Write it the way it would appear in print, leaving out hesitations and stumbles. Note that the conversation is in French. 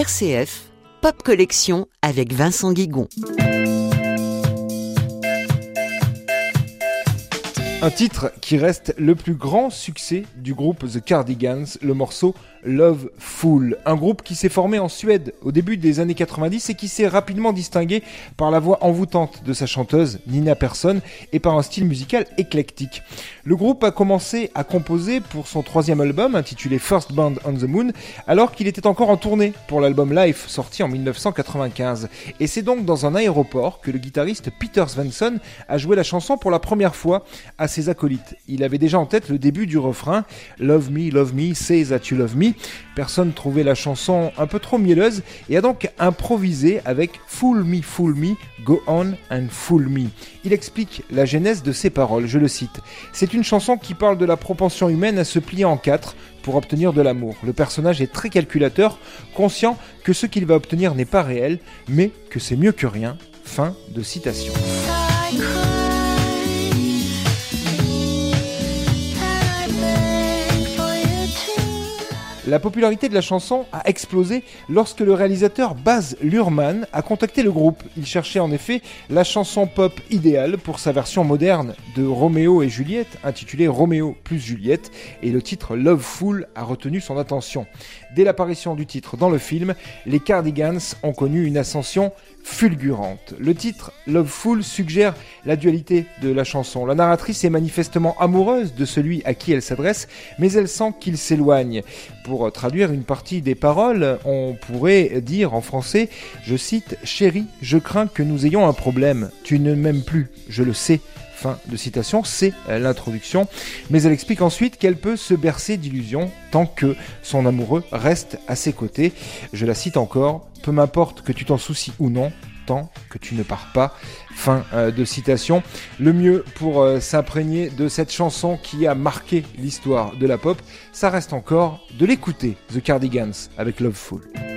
RCF, Pop Collection avec Vincent Guigon. Un titre qui reste le plus grand succès du groupe The Cardigans, le morceau Love Fool. Un groupe qui s'est formé en Suède au début des années 90 et qui s'est rapidement distingué par la voix envoûtante de sa chanteuse Nina Persson et par un style musical éclectique. Le groupe a commencé à composer pour son troisième album intitulé First Band on the Moon alors qu'il était encore en tournée pour l'album Life sorti en 1995. Et c'est donc dans un aéroport que le guitariste Peter Svensson a joué la chanson pour la première fois à ses acolytes. Il avait déjà en tête le début du refrain Love me, say that you love me. Personne trouvait la chanson un peu trop mielleuse et a donc improvisé avec Fool me, go on and fool me. Il explique la genèse de ses paroles, je le cite. C'est une chanson qui parle de la propension humaine à se plier en quatre pour obtenir de l'amour. Le personnage est très calculateur, conscient que ce qu'il va obtenir n'est pas réel, mais que c'est mieux que rien. Fin de citation. La popularité de la chanson a explosé lorsque le réalisateur Baz Luhrmann a contacté le groupe. Il cherchait en effet la chanson pop idéale pour sa version moderne de Roméo et Juliette, intitulée Roméo plus Juliette, et le titre Love Fool a retenu son attention. Dès l'apparition du titre dans le film, les Cardigans ont connu une ascension fulgurante. Le titre Love Fool suggère la dualité de la chanson. La narratrice est manifestement amoureuse de celui à qui elle s'adresse, mais elle sent qu'il s'éloigne. Pour traduire une partie des paroles, on pourrait dire en français, je cite, « Chérie, je crains que nous ayons un problème. Tu ne m'aimes plus, je le sais. » Fin de citation, c'est l'introduction. Mais elle explique ensuite qu'elle peut se bercer d'illusions tant que son amoureux reste à ses côtés. Je la cite encore, « Peu m'importe que tu t'en soucies ou non, tant que tu ne pars pas. » Fin de citation. Le mieux pour s'imprégner de cette chanson qui a marqué l'histoire de la pop, ça reste encore de l'écouter, The Cardigans avec Love Fool.